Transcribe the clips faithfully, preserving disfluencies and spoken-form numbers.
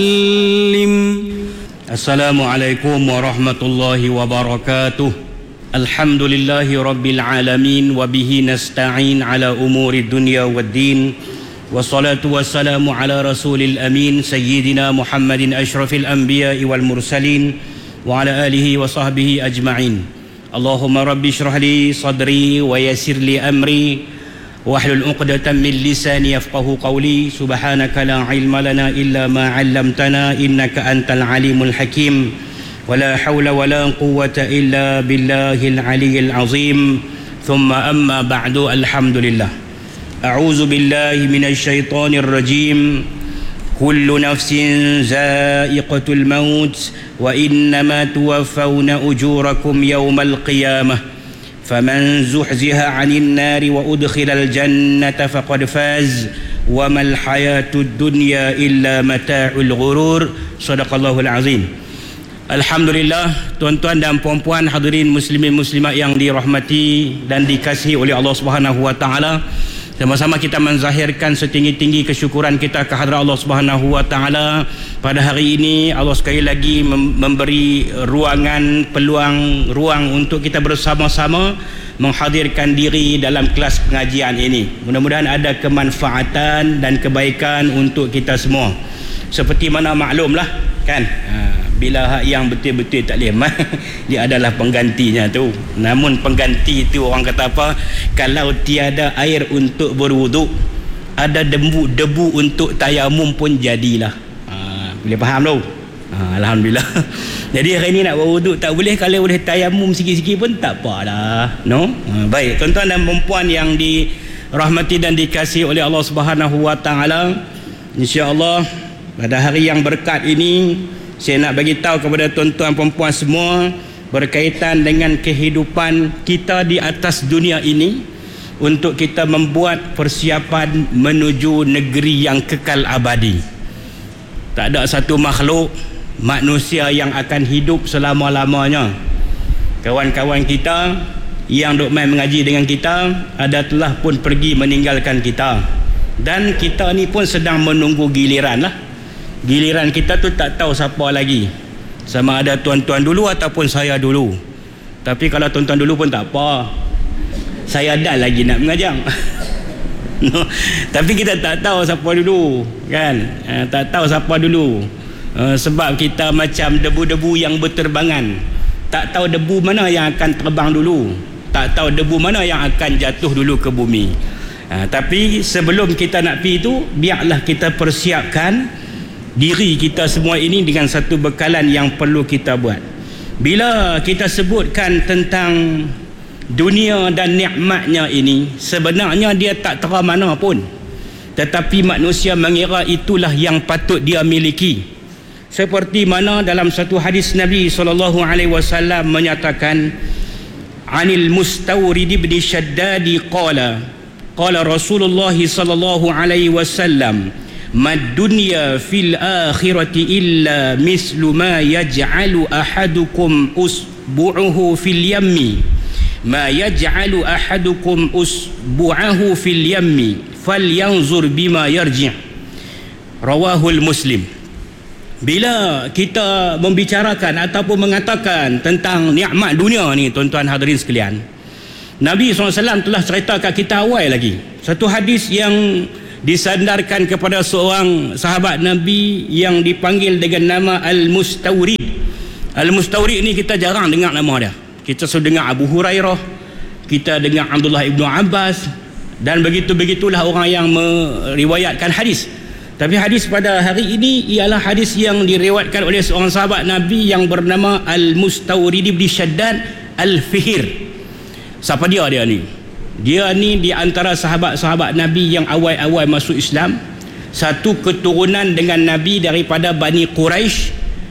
Assalamualaikum warahmatullahi wabarakatuh. Alhamdulillahi rabbil alamin wa bihi nasta'in ala umuri dunya waddin. Wassalatu wassalamu ala rasulil amin sayyidina Muhammadin asyrafil anbiya'i wal mursalin wa ala alihi wa sahbihi ajma'in. Allahumma rabbi syrah li sadri wa yassir li amri wahlul 'uqdatam min lisani yafqahu qawli. Subhanaka la ilma lana illa ma 'allamtana innaka antal alimul hakim. Wala hawla wala quwwata illa billahil aliyyil azim. Thumma amma ba'du. Alhamdulillah. A'udzu billahi minasy syaithanir rajim. Kullu nafsin za'iqatul maut wa innama tuwaffawna ujurakum yawmal qiyamah. فمن زحزح عن النار وأدخل الجنة فقد فاز وما الحياة الدنيا إلا متاع الغرور. صدق الله العظيم. Alhamdulillah, tuan-tuan dan puan-puan hadirin muslimin muslimat yang dirahmati dan dikasihi oleh Allah Subhanahu wa taala, sama-sama kita menzahirkan setinggi-tinggi kesyukuran kita kehadrat Allah Subhanahu wa taala. Pada hari ini Allah sekali lagi memberi ruangan, peluang, ruang untuk kita bersama-sama menghadirkan diri dalam kelas pengajian ini. Mudah-mudahan ada kemanfaatan dan kebaikan untuk kita semua. Seperti mana maklumlah kan, bila hak yang betul-betul tak boleh dia adalah penggantinya tu. Namun pengganti itu orang kata apa, kalau tiada air untuk berwuduk, ada debu debu untuk tayamum pun jadilah. Ha, boleh faham tu? Ha, Alhamdulillah. Jadi hari ni nak berwuduk tak boleh, kalau boleh tayamum sikit-sikit pun tak apalah, no? Ha, baik tuan-tuan dan puan yang dirahmati dan dikasihi oleh Allah Subhanahu wa taala, insya-Allah pada hari yang berkat ini saya nak bagi tahu kepada tuan-tuan perempuan semua berkaitan dengan kehidupan kita di atas dunia ini, untuk kita membuat persiapan menuju negeri yang kekal abadi. Tak ada satu makhluk manusia yang akan hidup selama-lamanya. Kawan-kawan kita yang duk main mengaji dengan kita ada telah pun pergi meninggalkan kita, dan kita ni pun sedang menunggu giliran lah. Giliran kita tu tak tahu siapa lagi, sama ada tuan-tuan dulu ataupun saya dulu. Tapi kalau tuan-tuan dulu pun tak apa, saya dah lagi nak mengajar. No. Tapi kita tak tahu siapa dulu kan, eh, tak tahu siapa dulu, eh, sebab kita macam debu-debu yang berterbangan. Tak tahu debu mana yang akan terbang dulu, tak tahu debu mana yang akan jatuh dulu ke bumi. eh, Tapi sebelum kita nak pergi tu, biarlah kita persiapkan diri kita semua ini dengan satu bekalan yang perlu kita buat. Bila kita sebutkan tentang dunia dan nikmatnya ini, sebenarnya dia tak tera mana pun, tetapi manusia mengira itulah yang patut dia miliki. Seperti mana dalam satu hadis Nabi sallallahu alaihi wasallam menyatakan, anil Mustawrid bin Shaddad qala qala Rasulullah sallallahu alaihi wasallam, mad dunya fil akhirati illa mislu ma yaj'alu ahadukum usbu'uhu fil yammi ma yaj'alu ahadukum usbu'ahu fil yammi falyanzur bima yarji'. Rawahul Muslim. Bila kita membicarakan ataupun mengatakan tentang nikmat dunia ni, tuan-tuan hadirin sekalian, Nabi sallallahu alaihi wasallam telah cerita kat kita awal lagi satu hadis yang disandarkan kepada seorang sahabat Nabi yang dipanggil dengan nama Al-Mustawrid. Al-Mustawrid ni kita jarang dengar nama dia. Kita selalu dengar Abu Hurairah, kita dengar Abdullah ibnu Abbas, dan begitu-begitulah orang yang meriwayatkan hadis. Tapi hadis pada hari ini ialah hadis yang diriwayatkan oleh seorang sahabat Nabi yang bernama Al-Mustawrid bin Shaddad Al-Fihir. Siapa dia dia ni? Dia ni di antara sahabat-sahabat Nabi yang awal-awal masuk Islam, satu keturunan dengan Nabi daripada Bani Quraisy,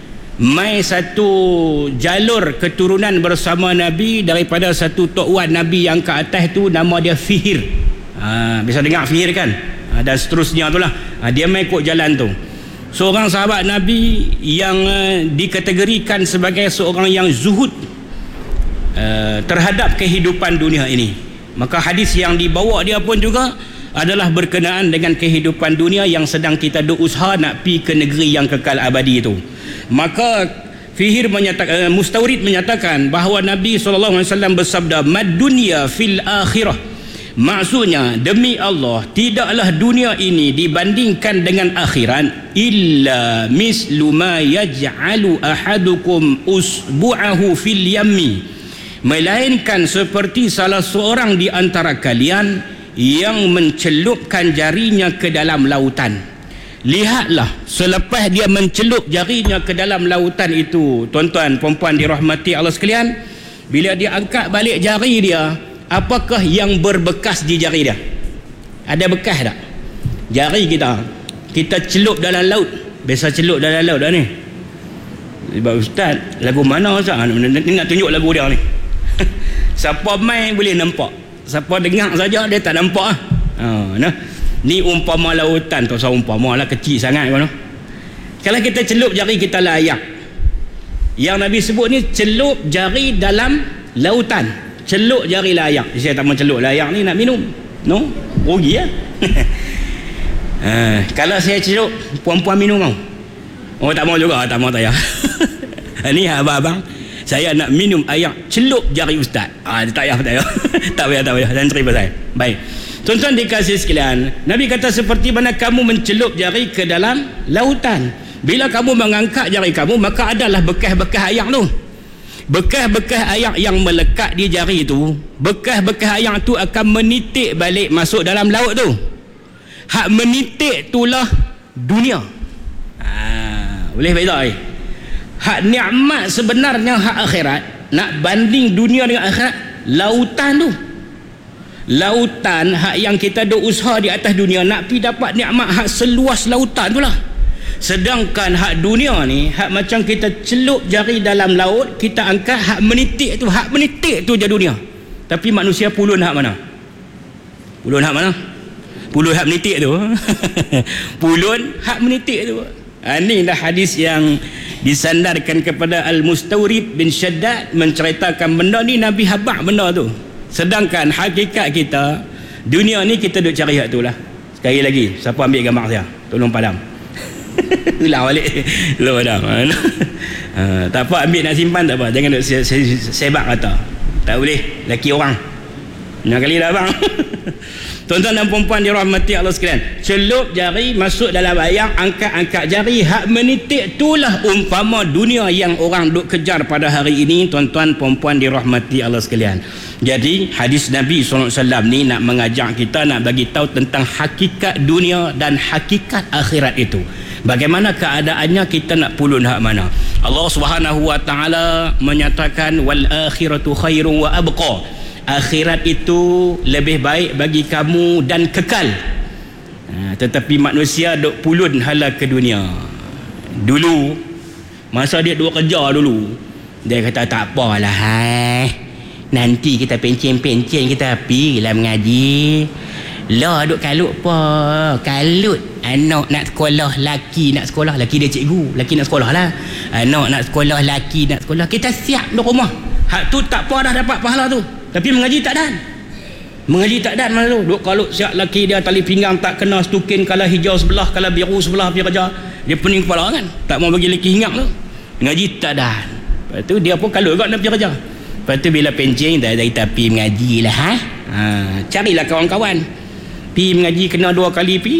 mai satu jalur keturunan bersama Nabi daripada satu tok wan Nabi yang ke atas tu, nama dia Fihir. Ha, bisa dengar Fihir kan? Ha, dan seterusnya tu lah. Ha, dia mai ikut jalan tu. Seorang sahabat Nabi yang uh, dikategorikan sebagai seorang yang zuhud uh, terhadap kehidupan dunia ini. Maka hadis yang dibawa dia pun juga adalah berkenaan dengan kehidupan dunia yang sedang kita duk usaha nak pi ke negeri yang kekal abadi itu. Maka Fihir menyatakan, Mustawrid menyatakan bahawa Nabi sallallahu alaihi wasallam bersabda, mad dunya fil akhirah, maksudnya demi Allah tidaklah dunia ini dibandingkan dengan akhirat illa mislu ma yaj'alu ahadukum usbu'ahu fil yammi, melainkan seperti salah seorang di antara kalian yang mencelupkan jarinya ke dalam lautan. Lihatlah, selepas dia mencelup jarinya ke dalam lautan itu, tuan-tuan puan-puan dirahmati Allah sekalian, bila dia angkat balik jari dia, apakah yang berbekas di jari dia? Ada bekas tak? Jari kita kita celup dalam laut, biasa celup dalam laut dah ni. Sebab ustaz, lagu mana ustaz? Ni nak tunjuk lagu dia ni. Siapa main boleh nampak, siapa dengar saja dia tak nampak ah. Ha, nah. Ni umpama lautan tu, saya umpama lah kecil sangat kan. Kalau kita celup jari kita layak. Yang Nabi sebut ni celup jari dalam lautan. Celup jari layak. Saya tak mau celup layak ni nak minum. No? Rugi lah. ha, kalau saya celup, puan-puan minum mau? Oh tak mau juga, tak mau tak ya. Ni abang-abang, saya nak minum air celup jari ustaz. Ah, tak payah, tak payah. tak payah, tak payah. Dan terima saya. Baik. Tuan-tuan dikasih sekalian, Nabi kata seperti mana kamu mencelup jari ke dalam lautan. Bila kamu mengangkat jari kamu, maka adalah bekas-bekas air tu. Bekas-bekas air yang melekat di jari itu, bekas-bekas air tu akan menitik balik masuk dalam laut tu. Hak menitik itulah dunia. Ha, boleh baik tak? Hak nikmat sebenarnya hak akhirat, nak banding dunia dengan akhirat, lautan tu. Lautan hak yang kita duk usaha di atas dunia nak pi dapat nikmat hak seluas lautan tu lah. Sedangkan hak dunia ni, hak macam kita celup jari dalam laut, kita angkat, hak menitik tu, hak menitik tu je dunia. Tapi manusia pulun hak mana? Pulun hak mana? Pulun hak menitik tu. Pulun hak menitik tu. Ha, inilah hadis yang disandarkan kepada Al-Mustawrid bin Shaddad, menceritakan benda ni Nabi habaq benda tu. Sedangkan hakikat kita dunia ni kita duk cari hak tu lah. Sekali lagi, siapa ambil gambar saya? Tolong padam. Ulang balik. Tolong padam. ha, tak apa, ambil nak simpan tak apa. Jangan duk se se sebab kata. Tak boleh, laki orang. Nak kali dah bang. Tuan-tuan dan puan-puan dirahmati Allah sekalian, celup jari masuk dalam air, angkat-angkat jari, hak menitik itulah umpama dunia yang orang duk kejar pada hari ini. Tuan-tuan puan-puan dirahmati Allah sekalian. Jadi hadis Nabi sallallahu alaihi wasallam ni nak mengajak kita, nak bagi tahu tentang hakikat dunia dan hakikat akhirat itu. Bagaimana keadaannya, kita nak pulun hak mana. Allah Subhanahu wa taala menyatakan wal akhiratu khairun wa abqa. Akhirat itu lebih baik bagi kamu dan kekal. Ha, tetapi manusia duk pulun hala ke dunia. Dulu masa dia duk kerja dulu, dia kata tak apalah, hai, nanti kita pencen-pencen kita pergilah mengaji. Lah duk kalut apa? Kalut anak nak sekolah, laki nak sekolah, laki dia cikgu, laki nak sekolah lah. Anak nak sekolah, laki nak sekolah, kita siap di rumah. Hak tu tak apa dah dapat pahala tu. Tapi mengaji tak dan. Mengaji tak dan mana tu. Duk kalut siap laki dia, tali pinggang tak kena stukin, kalau hijau sebelah, kalau biru sebelah pergi kerja. Dia pening kepala kan. Tak mau bagi laki hinggap tu. Mengaji tak dan. Lepas tu dia pun kalut juga nak pergi kerja. Lepas tu bila pencing, dah kita pergi mengaji lah. Ha? Ha, carilah kawan-kawan. Pi mengaji kena dua kali pi.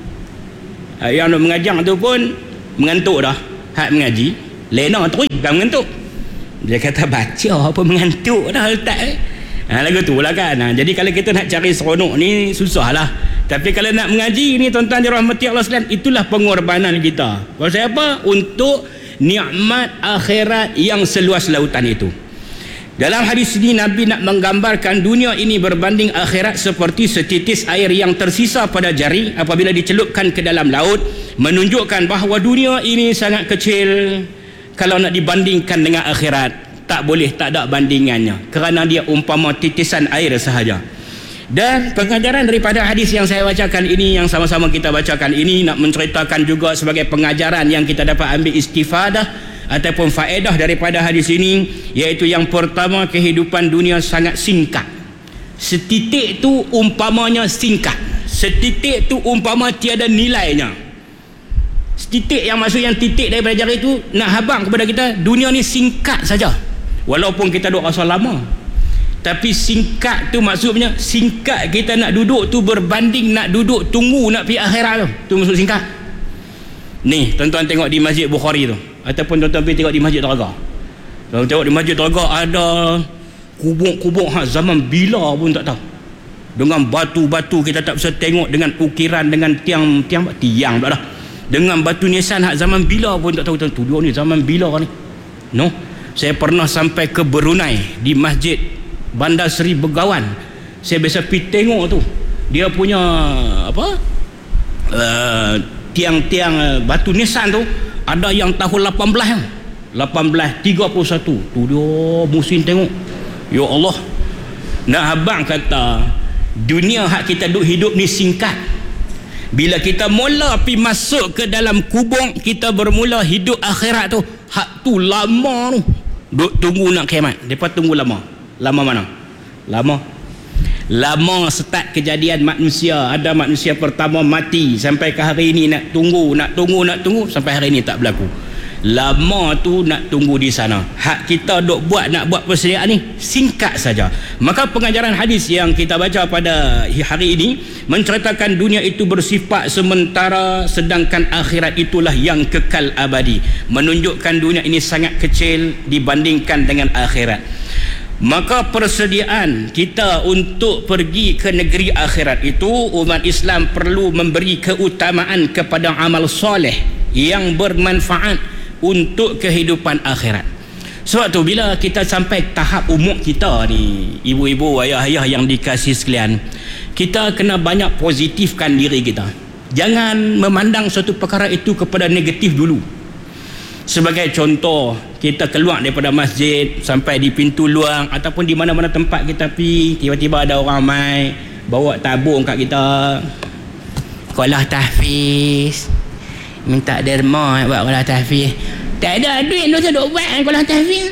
Yang nak mengajar tu pun mengantuk dah. Hak mengaji lena terus kan mengantuk. Dia kata baca apa mengantuk dah letak eh. Ha, lagu tu lah kan. Ha, jadi kalau kita nak cari seronok ni susah lah. Tapi kalau nak mengaji ni tuan-tuan dirahmati Allah sekalian, itulah pengorbanan kita. Kalau saya apa? Untuk nikmat akhirat yang seluas lautan itu. Dalam hadis ini Nabi nak menggambarkan dunia ini berbanding akhirat seperti setitis air yang tersisa pada jari apabila dicelupkan ke dalam laut, menunjukkan bahawa dunia ini sangat kecil kalau nak dibandingkan dengan akhirat. Tak boleh, tak ada bandingannya, kerana dia umpama titisan air sahaja. Dan pengajaran daripada hadis yang saya bacakan ini, yang sama-sama kita bacakan ini, nak menceritakan juga sebagai pengajaran yang kita dapat ambil istifadah ataupun faedah daripada hadis ini, iaitu yang pertama, kehidupan dunia sangat singkat. Setitik tu umpamanya singkat. Setitik tu umpama tiada nilainya. Setitik yang maksud yang titik daripada jari tu nak habang kepada kita, dunia ni singkat saja. Walaupun kita duduk rasa lama, tapi singkat tu maksudnya singkat kita nak duduk tu berbanding nak duduk tunggu nak pergi akhirat tu. Tu maksud singkat. Ni tuan-tuan tengok di Masjid Bukhari tu, ataupun tuan-tuan pergi tengok di Masjid Telaga. Kalau tengok di Masjid Telaga ada kubur-kubur ha, zaman bila pun tak tahu, dengan batu-batu kita tak bisa tengok, dengan ukiran, dengan tiang-tiang tiang pula dah, dengan batu nisan hak zaman bila pun tak tahu. Tu dia ni zaman bila ni. No, saya pernah sampai ke Brunei di Masjid Bandar Seri Begawan. Saya biasa pergi tengok tu, dia punya apa uh, tiang-tiang uh, batu nisan tu ada yang tahun lapan belas lapan belas tiga puluh satu. Tu dia musim tengok. Ya Allah, nak abang kata dunia hak kita duk hidup ni singkat. Bila kita mula pi masuk ke dalam kubur, kita bermula hidup akhirat tu, hak tu lama tu. Duk tunggu nak kiamat. Depa tunggu lama. Lama mana? Lama. Lama start kejadian manusia. Ada manusia pertama mati sampai ke hari ini nak tunggu, nak tunggu, nak tunggu sampai hari ini tak berlaku. Lama tu nak tunggu di sana. Hak kita duk buat nak buat persediaan ni singkat saja. Maka pengajaran hadis yang kita baca pada hari ini menceritakan dunia itu bersifat sementara, sedangkan akhirat itulah yang kekal abadi. Menunjukkan dunia ini sangat kecil dibandingkan dengan akhirat. Maka persediaan kita untuk pergi ke negeri akhirat itu, umat Islam perlu memberi keutamaan kepada amal soleh yang bermanfaat untuk kehidupan akhirat. Sebab tu bila kita sampai tahap umur kita ni, ibu-ibu, ayah-ayah yang dikasihi sekalian, kita kena banyak positifkan diri kita. Jangan memandang suatu perkara itu kepada negatif dulu. Sebagai contoh, kita keluar daripada masjid sampai di pintu luar ataupun di mana-mana tempat kita pergi, tiba-tiba ada orang mai bawa tabung kat kita, sekolah tahfiz, minta derma buat sekolah tahfiz. Tak ada duit tu saya duk buat sekolah tahfiz.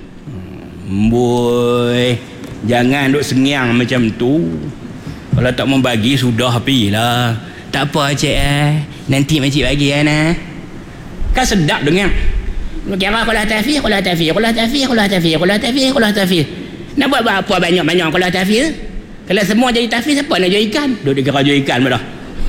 Boy, jangan duk sengiang macam tu. Kalau tak mau bagi sudah pergilah. Tak apa cik eh, nanti makcik bagi eh nah. Kan sedap dengar. Kira sekolah tahfiz, sekolah tahfiz, sekolah tahfiz, sekolah tahfiz, sekolah tahfiz, sekolah tahfiz. Nak buat apa banyak-banyak sekolah tahfiz? Kalau semua jadi tahfiz, siapa nak jual ikan? Duk dikira jual ikan dah.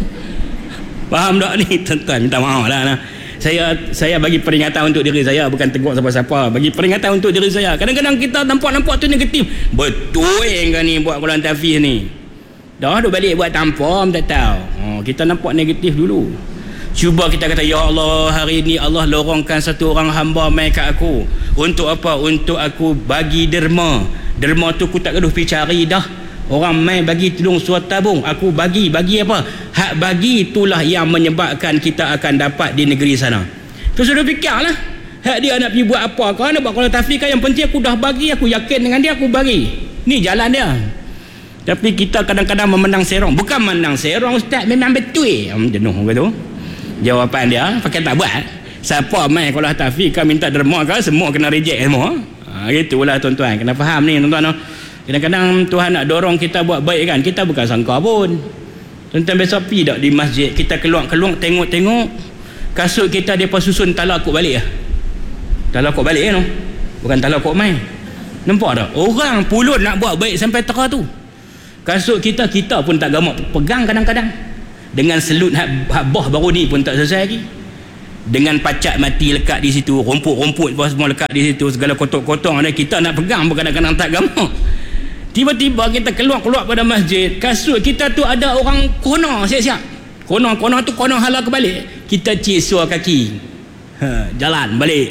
Faham tak ni tuan-tuan? Minta maaf lah nah. Saya saya bagi peringatan untuk diri saya, bukan tegur siapa-siapa. Bagi peringatan untuk diri saya. Kadang-kadang kita nampak-nampak tu negatif. Betul kan ni buat Quran tahfiz ni. Dah duk balik buat tanpa tak tahu. Oh, kita nampak negatif dulu. Cuba kita kata, ya Allah, hari ni Allah lorongkan satu orang hamba mai kat aku. Untuk apa? Untuk aku bagi derma. Derma tu aku tak gaduh pergi cari dah. Orang mai bagi tolong suat tabung, aku bagi. Bagi apa? Hak bagi itulah yang menyebabkan kita akan dapat di negeri sana. Tu sudah fikirlah. Hak dia nak pergi buat apa? Kau nak buat kalau tahfiz kan, yang penting aku dah bagi, aku yakin dengan dia, aku bagi. Ni jalan dia. Tapi kita kadang-kadang memandang serong. Bukan memandang serong ustaz, memang betul. Hmm, jenuh gitu. Jawapan dia pakai tak buat. Siapa mai kalau tahfiz kan minta derma kan, semua kena reject semua. Ha, gitulah tuan-tuan. Kena faham ni tuan-tuan. Kadang-kadang Tuhan nak dorong kita buat baik kan, kita bukan sangka pun. Tuan-tuan biasa pergi tak di masjid, kita keluar-keluar tengok-tengok kasut kita dia susun talakuk balik lah. Talakuk balik kan, bukan talakuk main. Nampak tak? Orang pulut nak buat baik sampai tera tu. Kasut kita, kita pun tak gamak pegang kadang-kadang. Dengan selut hak, hak bah baru ni pun tak selesai lagi. Dengan pacat mati lekat di situ, rumput-rumput semua lekat di situ, segala kotor-kotor ada, kita nak pegang pun kadang-kadang tak gamak. Tiba-tiba kita keluar-keluar pada masjid, kasut kita tu ada orang kona siap-siap. Kona-kona tu kona hala kebalik. Kita cisua kaki. Ha, jalan balik.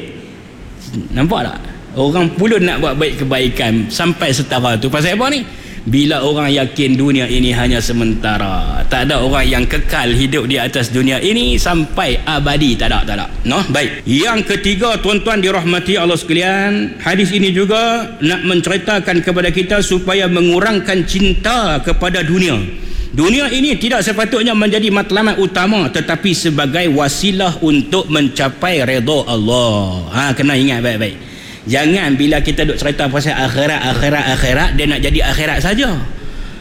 Nampak tak? Orang pulun nak buat baik kebaikan sampai setara tu. Pasal apa ni? Bila orang yakin dunia ini hanya sementara, tak ada orang yang kekal hidup di atas dunia ini sampai abadi, tak ada, tak ada. No? Baik. Yang ketiga, tuan-tuan dirahmati Allah sekalian, hadis ini juga nak menceritakan kepada kita supaya mengurangkan cinta kepada dunia. Dunia ini tidak sepatutnya menjadi matlamat utama, tetapi sebagai wasilah untuk mencapai redha Allah. Ha, kena ingat baik-baik. Jangan bila kita duk cerita pasal akhirat, akhirat, akhirat, dia nak jadi akhirat saja.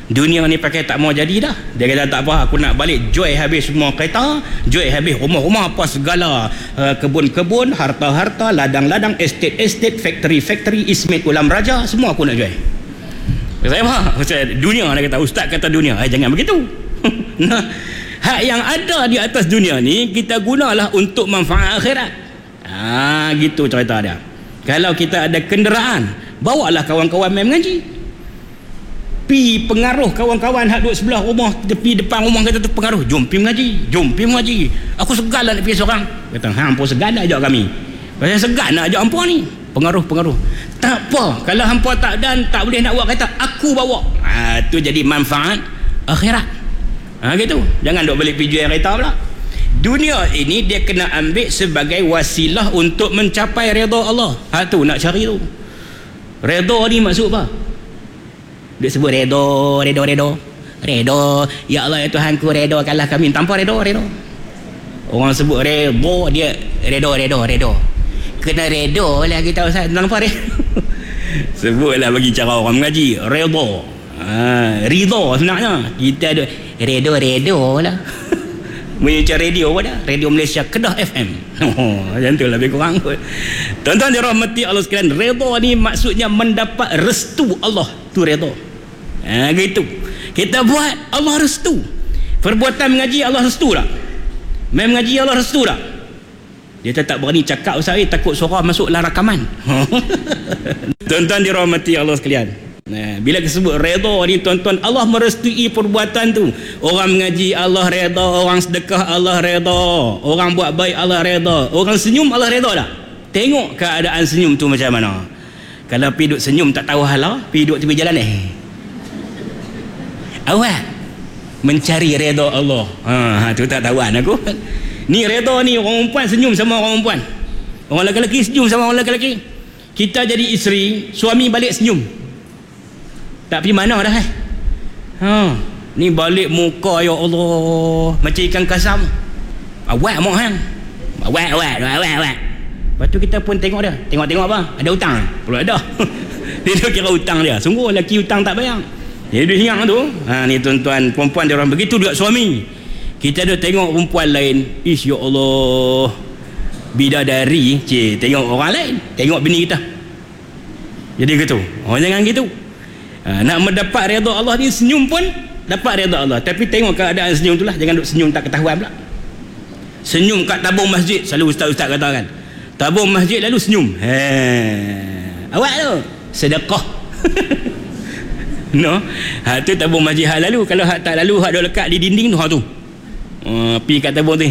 Dunia ni pakai tak mau jadi dah. Dia kata tak apa, aku nak balik joy habis semua kereta, joy habis rumah-rumah apa segala, uh, kebun-kebun, harta-harta, ladang-ladang, estate-estate, factory-factory, Ismet Ulam Raja, semua aku nak joy. Saya apa? Dunia, dia kata, ustaz kata dunia. Eh, jangan begitu. Nah, hak yang ada di atas dunia ni kita gunalah untuk manfaat akhirat. Ah, gitu cerita dia. Kalau kita ada kenderaan, bawalah kawan-kawan main mengaji. Pi pengaruh kawan-kawan hak duduk sebelah rumah, tepi depan rumah kita tu pengaruh, jom pi mengaji, jom pi mengaji. Aku segan lah nak pergi seorang. Kata, hang pun segan nak ajak kami. Pasal segan nak ajak hampa ni. Pengaruh-pengaruh. Tak apa, kalau hampa tak dan tak boleh nak buat, kata aku bawa. Ha, tu jadi manfaat akhirat. Ha, gitu. Jangan duk balik pergi kereta pula. Dunia ini dia kena ambil sebagai wasilah untuk mencapai redha Allah. Ha, tu nak cari tu. Redha ni maksud apa? Dia sebut redo, redo, redo, redo. Ya Allah ya Tuhanku, redo kalah kami. Tanpa redo, redo. Orang sebut redo, dia redo, redo, redo. Kena redo lah kita Ustaz. Tanpa redo. Sebutlah bagi cara orang mengaji. Redo. Ha, ridho sebenarnya. Kita ada redo, redo lah. Macam radio apa dah? Radio Malaysia Kedah F M. Oh, macam tu lebih kurang kot. Tuan-tuan dirahmati Allah sekalian, redha ni maksudnya mendapat restu Allah. Tu redha. Ha, gitu. Kita buat Allah restu. Perbuatan mengaji Allah restu tak? Main mengaji Allah restu tak? Dia tak berani cakap Ustaz, takut suara masuklah rakaman. Tuan-tuan dirahmati Allah sekalian. Nah, bila disebut redha ni tuan-tuan, Allah merestui perbuatan tu. Orang mengaji Allah redha, orang sedekah Allah redha, orang buat baik Allah redha, orang senyum Allah redha tak? Tengok keadaan senyum tu macam mana. Kalau pergi duduk senyum tak tahu hala, pergi duduk tepi jalan eh. Awak mencari redha Allah. Ha, tu tak tahuan aku. Ni redha ni orang perempuan senyum sama orang perempuan. Orang lelaki senyum sama orang lelaki. Kita jadi isteri, suami balik senyum. Tak pergi mana dah eh. Ha, ni balik muka ya Allah macam ikan kasam. Awak mau hang. Awak awak awak awak. Lepas tu kita pun tengok dia. Tengok-tengok apa? Ada hutang? Perlu ada. Dia dah kira hutang dia. Sungguh lelaki hutang tak bayar. Dia duduk ingat tu. Ha, ni tuan-tuan, perempuan dia orang begitu juga suami. Kita ada tengok perempuan lain. Ish ya Allah. Bidadari. Cik, tengok orang lain. Tengok bini kita. Jadi gitu. Oh, jangan gitu. Ha, nak mendapat redha Allah ni senyum pun dapat redha Allah, tapi tengok keadaan senyum tu lah. Jangan duk senyum tak ketahuan pula. Senyum kat tabung masjid, selalu ustaz-ustaz kata kan, tabung masjid lalu senyum. Ha, awak tu sedekah. No, ha, tu tabung masjid hal lalu. Kalau hak tak lalu, hak dah lekat di dinding tu, hak tu uh, pergi kat tabung tu.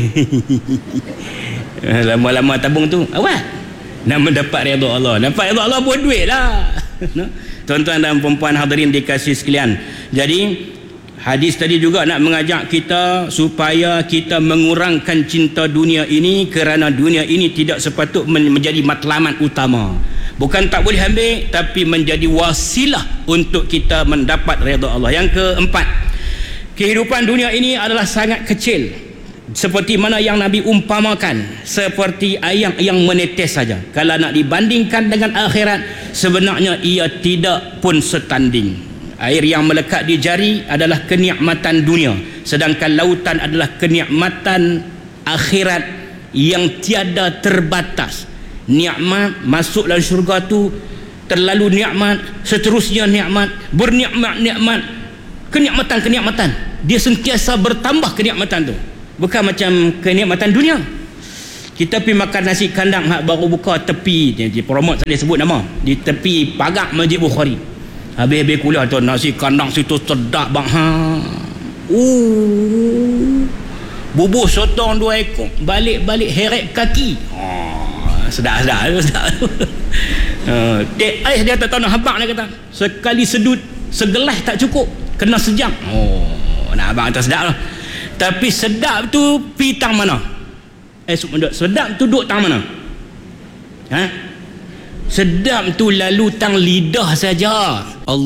Lama-lama tabung tu awak nak mendapat redha Allah. Dapat redha Allah buat duit lah. No? Tuan-tuan dan perempuan hadirin dikasih sekalian, jadi hadis tadi juga nak mengajak kita supaya kita mengurangkan cinta dunia ini, kerana dunia ini tidak sepatut menjadi matlamat utama. Bukan tak boleh ambil, tapi menjadi wasilah untuk kita mendapat redha Allah. Yang keempat, kehidupan dunia ini adalah sangat kecil, seperti mana yang Nabi umpamakan, seperti air yang menetes saja. Kalau nak dibandingkan dengan akhirat, sebenarnya ia tidak pun setanding. Air yang melekat di jari adalah kenikmatan dunia, sedangkan lautan adalah kenikmatan akhirat yang tiada terbatas. Nikmat masuk dalam syurga tu terlalu nikmat, seterusnya nikmat, bernikmat-nikmat, kenikmatan-kenikmatan. Dia sentiasa bertambah kenikmatan tu. Bukan macam kenikmatan dunia. Kita pergi makan nasi kandang hak baru buka tepi, dia promote saya sebut nama, di tepi pagar Masjid Bukhari. Habis-habis kuliah tu, nasi kandang situ sedap bang. Ha. Uh. Bubur sotong dua ekor, balik-balik heret kaki. Oh, sedap-sedap sedap. Uh, dek ais dia tak tahu nak habaq, dia kata. Sekali sedut segelas tak cukup, kena sejam. Oh, nak abang kata sedap lah. Tapi sedap tu pi tang mana? Eh, sedap tu duduk tang mana? Ha? Sedap tu lalu tang lidah saja. Allah